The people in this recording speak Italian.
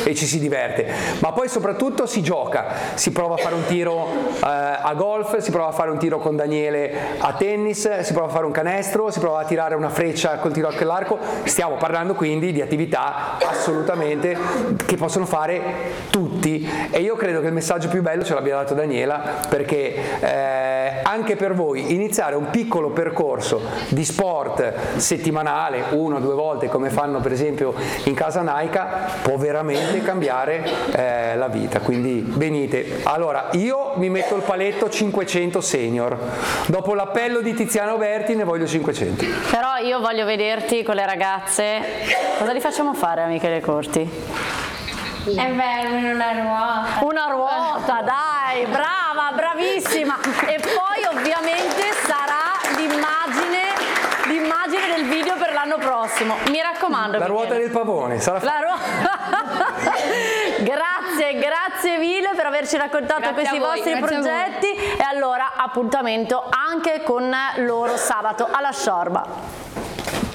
e ci si diverte, ma poi soprattutto si gioca, si prova a fare un tiro a golf, si prova a fare un tiro con Daniele a tennis, si prova a fare un canestro, si prova a tirare una freccia col tiro all'arco. Stiamo parlando quindi di attività assolutamente che possono fare tutti, e io credo che il messaggio più bello ce l'abbia dato Daniela, perché anche per voi iniziare un piccolo percorso di sport settimanale, 1 o 2 volte come fanno per esempio in casa Naika, può veramente cambiare la vita, quindi venite. Allora io mi metto il paletto 500 senior, dopo l'appello di Tiziano Berti ne voglio 500. Però io voglio vederti con le ragazze, cosa li facciamo fare a Michele Corti? È vero, una ruota. Una ruota, dai, brava, bravissima. E poi ovviamente sarà l'immagine del video per l'anno prossimo. Mi raccomando. La ruota del pavone sarà Grazie mille per averci raccontato questi vostri progetti, e allora appuntamento anche con loro sabato alla Sciorba.